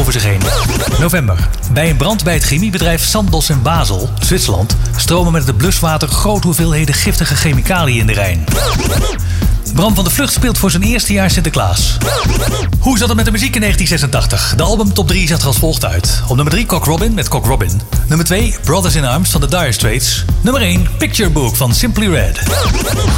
over zich heen. November. Bij een brand bij het chemiebedrijf Sandoz in Basel, Zwitserland, stromen met het bluswater grote hoeveelheden giftige chemicaliën in de Rijn. Bram van de Vlucht speelt voor zijn eerste jaar Sinterklaas. Hoe zat het met de muziek in 1986? De album top 3 zag er als volgt uit. Op nummer 3 Cock Robin met Cock Robin. Nummer 2 Brothers in Arms van The Dire Straits. Nummer 1 Picture Book van Simply Red.